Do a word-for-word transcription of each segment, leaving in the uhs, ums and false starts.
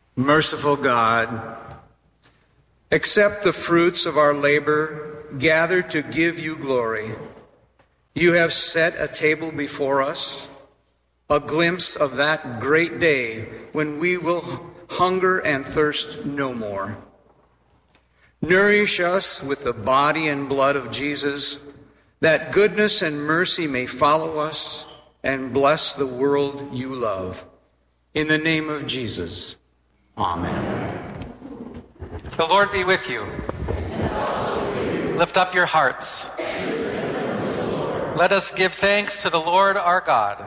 Merciful God, accept the fruits of our labor gathered to give you glory. You have set a table before us, a glimpse of that great day when we will hunger and thirst no more. Nourish us with the body and blood of Jesus, that goodness and mercy may follow us and bless the world you love. In the name of Jesus, amen. The Lord be with you. Lift up your hearts. Let us give thanks to the Lord our God.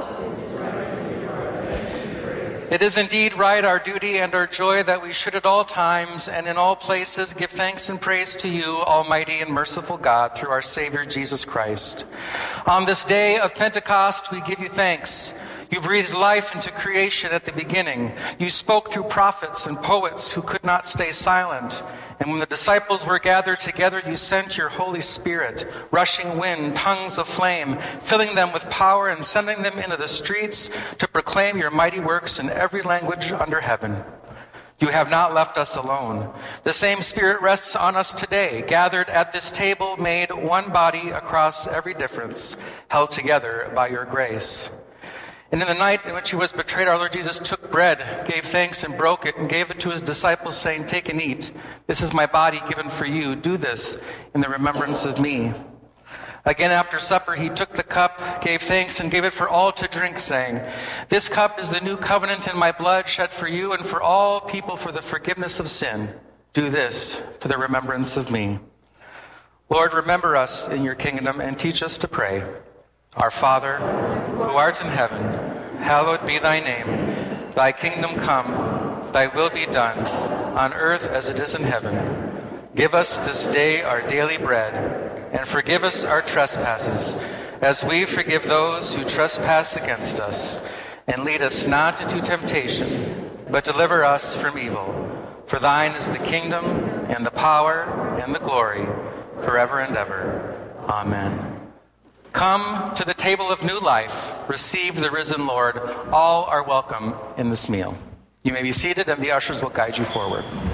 It is indeed right, our duty and our joy, that we should at all times and in all places give thanks and praise to you, Almighty and merciful God, through our Savior Jesus Christ. On this day of Pentecost, we give you thanks. You breathed life into creation at the beginning. You spoke through prophets and poets who could not stay silent. And when the disciples were gathered together, you sent your Holy Spirit, rushing wind, tongues of flame, filling them with power and sending them into the streets to proclaim your mighty works in every language under heaven. You have not left us alone. The same Spirit rests on us today, gathered at this table, made one body across every difference, held together by your grace. And in the night in which he was betrayed, our Lord Jesus took bread, gave thanks and broke it, and gave it to his disciples, saying, "Take and eat. This is my body given for you. Do this in the remembrance of me." Again, after supper, he took the cup, gave thanks, and gave it for all to drink, saying, "This cup is the new covenant in my blood, shed for you and for all people for the forgiveness of sin. Do this for the remembrance of me." Lord, remember us in your kingdom and teach us to pray. Our Father, who art in heaven, hallowed be thy name. Thy kingdom come, thy will be done, on earth as it is in heaven. Give us this day our daily bread, and forgive us our trespasses, as we forgive those who trespass against us. And lead us not into temptation, but deliver us from evil. For thine is the kingdom, and the power, and the glory, forever and ever. Amen. Come to the table of new life. Receive the risen Lord. All are welcome in this meal. You may be seated, and the ushers will guide you forward.